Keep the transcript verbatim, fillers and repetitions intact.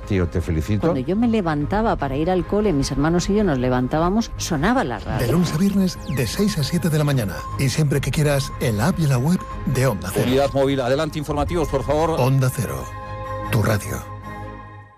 tío, te felicito. Cuando yo me levantaba para ir al cole, mis hermanos y yo nos levantábamos, sonaba la radio. De lunes a viernes, de seis a siete de la mañana. Y siempre que quieras, en la app y en la web de Onda Cero. Unidad móvil, adelante, informativos, por favor. Onda Cero, tu radio.